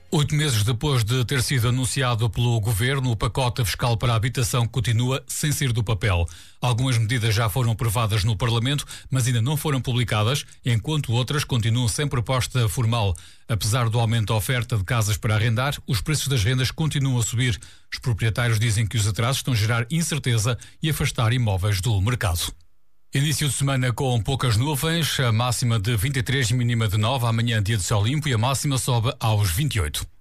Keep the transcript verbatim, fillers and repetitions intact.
Oito meses depois de ter sido anunciado pelo Governo, o pacote fiscal para a habitação continua sem sair do papel. Algumas medidas já foram aprovadas no Parlamento, mas ainda não foram publicadas, enquanto outras continuam sem proposta formal. Apesar do aumento da oferta de casas para arrendar, os preços das rendas continuam a subir. Os proprietários dizem que os atrasos estão a gerar incerteza e afastar imóveis do mercado. Início de semana com poucas nuvens, a máxima de vinte e três e mínima de nove, amanhã dia de sol limpo e a máxima sobe aos vinte e oito.